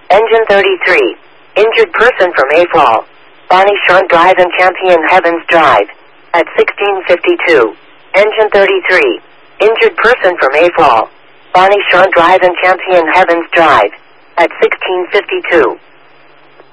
Engine 33. Injured person from Afall. Bonnie Shawn Drive and Champion Heavens Drive. At 1652. Engine 33. Injured person from Afall. Bonnie Shawn Drive and Champion Heavens Drive. At 1652.